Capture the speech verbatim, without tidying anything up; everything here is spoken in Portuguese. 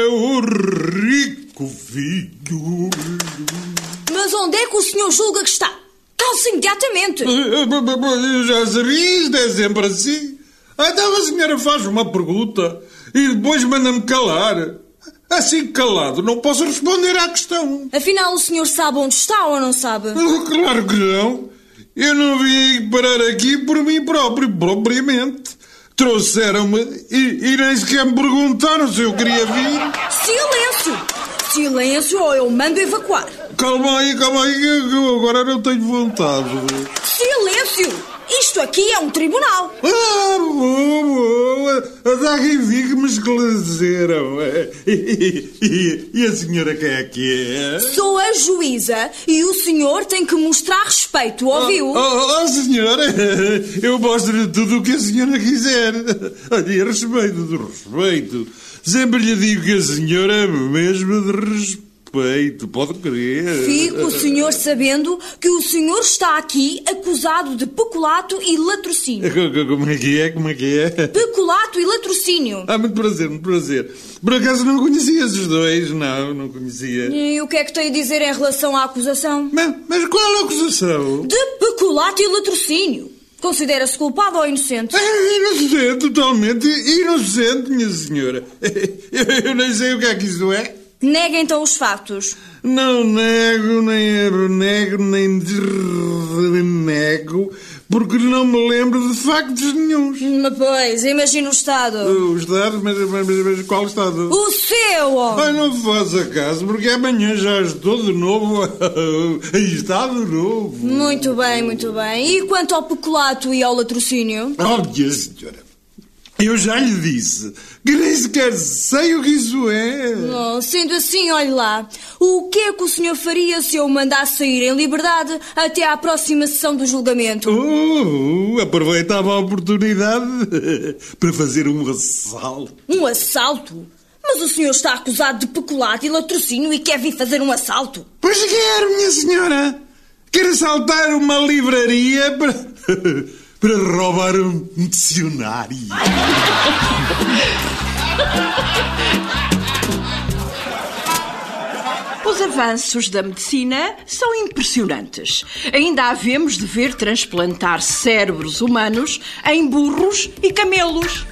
o rico filho. Mas onde é que o senhor julga que está? Calce imediatamente. Eu já sabia, isto é sempre assim. Então a senhora faz uma pergunta e depois manda-me calar. Assim calado não posso responder à questão. Afinal, o senhor sabe onde está ou não sabe? Claro que não. Eu não vim parar aqui por mim próprio, propriamente. Trouxeram-me e, e nem sequer me perguntaram se eu queria vir. Silêncio! Silêncio ou eu mando evacuar. Calma aí, calma aí, que eu agora não tenho vontade. Silêncio! Isto aqui é um tribunal. Ah, boa, boa. Dá quem vi que me esclareceram. E, e, e a senhora quem é que é? Sou a juíza e o senhor tem que mostrar respeito, ouviu? Oh, oh, oh senhora, eu mostro tudo o que a senhora quiser. Olha, respeito de respeito. Sempre lhe digo que a senhora é mesmo de respeito. Respeito, pode crer. Fica o senhor sabendo que o senhor está aqui acusado de peculato e latrocínio. Como é que é? Como é que é? Peculato e latrocínio. Ah, muito prazer, muito prazer. Por acaso não conhecia esses dois? Não, não conhecia. E o que é que tem a dizer em relação à acusação? Mas, mas qual a acusação? De peculato e latrocínio. Considera-se culpado ou inocente? É, inocente, totalmente inocente, minha senhora. Eu, eu nem sei o que é que isso é. Nega então os factos. Não nego, nem renego, nem desrenego, porque não me lembro de factos nenhuns. Mas pois, imagina o Estado. O Estado? Mas, mas, mas qual Estado? O seu, homem! Ai, não faça caso, porque amanhã já estou de novo em Estado novo. Muito bem, muito bem. E quanto ao peculato e ao latrocínio? Oh, minha senhora, eu já lhe disse que nem sequer sei o que isso é. Oh, sendo assim, olhe lá. O que é que o senhor faria se eu o mandasse sair em liberdade até à próxima sessão do julgamento? Oh, aproveitava a oportunidade para fazer um assalto. Um assalto? Mas o senhor está acusado de peculato e latrocínio e quer vir fazer um assalto? Pois quero, minha senhora. Quero assaltar uma livraria para... para roubar um dicionário. Os avanços da medicina são impressionantes. Ainda havemos de ver transplantar cérebros humanos em burros e camelos.